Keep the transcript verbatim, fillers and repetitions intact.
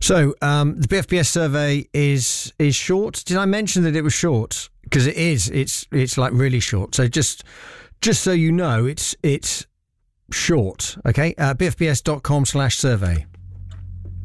So um, the B F P S survey is is short. Did I mention that it was short? Because it is. It's it's like really short. So just just so you know, it's it's short. Okay. Uh, B F P S dot com slash survey.